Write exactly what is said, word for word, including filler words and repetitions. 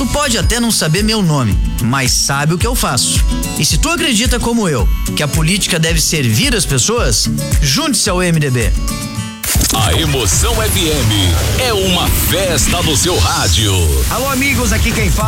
Tu pode até não saber meu nome, mas sabe o que eu faço. E se tu acredita como eu, que a política deve servir as pessoas, junte-se ao M D B. A Emoção F M é uma festa no seu rádio. Alô, amigos, aqui quem fala